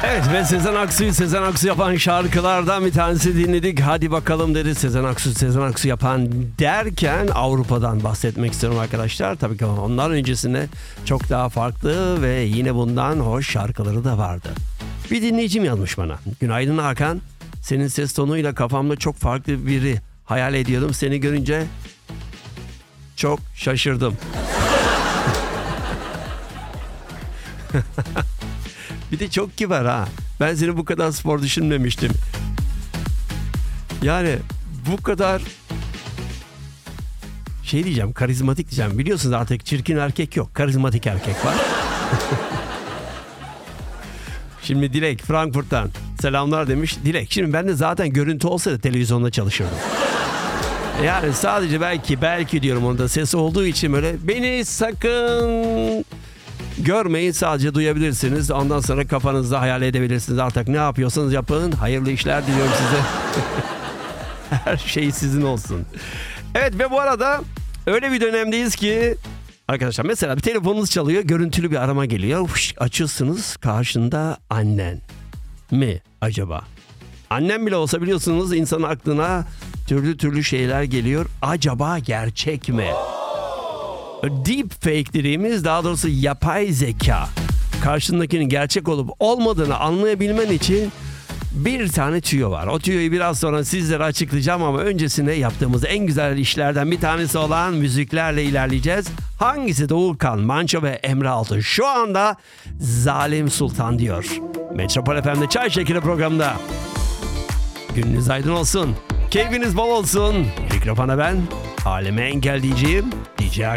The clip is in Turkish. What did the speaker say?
Evet ve Sezen Aksu yapan şarkılardan bir tanesi dinledik. Hadi bakalım dedi Sezen Aksu yapan derken Avrupa'dan bahsetmek istiyorum arkadaşlar. Tabii ki ondan öncesinde çok daha farklı ve yine bundan hoş şarkıları da vardı. Bir dinleyicim yazmış bana. Günaydın Hakan. Senin ses tonuyla kafamda çok farklı biri hayal ediyordum. Seni görünce çok şaşırdım. Bir de çok kibar ha. Ben seni bu kadar spor düşünmemiştim. Yani bu kadar diyeceğim, karizmatik diyeceğim. Biliyorsunuz artık çirkin erkek yok. Karizmatik erkek var. Şimdi Dilek Frankfurt'tan selamlar demiş. Dilek, şimdi ben de zaten görüntü olsa da televizyonda çalışırdım. Yani sadece belki diyorum, onda ses olduğu için böyle beni sakın görmeyin, sadece duyabilirsiniz. Ondan sonra kafanızda hayal edebilirsiniz. Artık ne yapıyorsanız yapın. Hayırlı işler diliyorum size. Her şey sizin olsun. Evet ve bu arada öyle bir dönemdeyiz ki arkadaşlar, mesela bir telefonunuz çalıyor, görüntülü bir arama geliyor. Açıyorsunuz, karşında annen mi acaba? Annem bile olsa biliyorsunuz insanın aklına türlü şeyler geliyor. Acaba gerçek mi? Deep fake dediğimiz, daha doğrusu yapay zeka. Karşındakinin gerçek olup olmadığını anlayabilmen için bir tane tüyo var. O tüyoyu biraz sonra sizlere açıklayacağım ama öncesinde yaptığımız en güzel işlerden bir tanesi olan müziklerle ilerleyeceğiz. Hangisi de Uğurkan, Manço ve Emre Altun. Şu anda Zalim Sultan diyor. Metropol FM'de Çay Şekeri programında. Gününüz aydın olsun. Keyfiniz bol olsun. Mikrofona ben, aleme engel diyeceğim. DJ